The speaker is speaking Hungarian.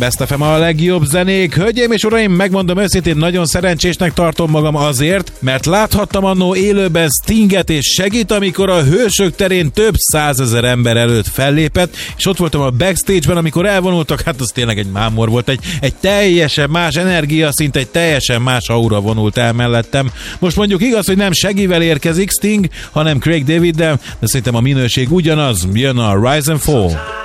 Best FM a legjobb zenék. Hölgyeim és uraim, megmondom őszintén, nagyon szerencsésnek tartom magam azért, mert láthattam annó élőben Stinget, és segít, amikor a Hősök terén több 100 000 ember előtt fellépett, és ott voltam a backstage-ben, amikor elvonultak, hát az tényleg egy mámor volt, egy teljesen más energiaszint, egy teljesen más aura vonult el mellettem. Most mondjuk igaz, hogy nem Shaggyvel érkezik Sting, hanem Craig Daviddel, de szerintem a minőség ugyanaz, jön a Rise and Fall.